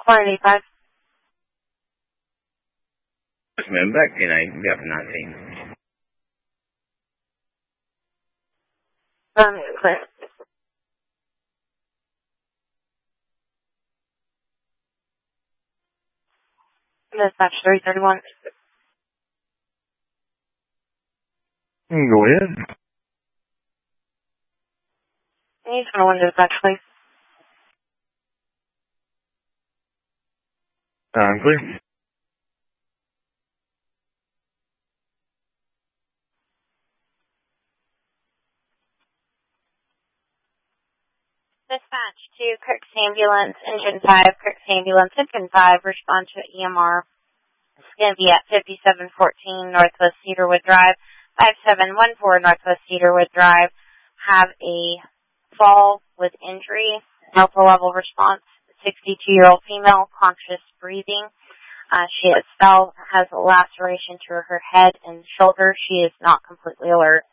485. Yes, ma'am. Back to 19. Clear. Dispatch 331. Go ahead. He's going to dispatch, please. Clear. Dispatch to Kirk's Ambulance, Engine 5, Kirk's Ambulance, Engine 5, respond to EMR. It's going to be at 5714 Northwest Cedarwood Drive, 5714 Northwest Cedarwood Drive. Have a fall with injury, alpha level response, 62-year-old female, conscious breathing. She has a laceration to her head and shoulder. She is not completely alert.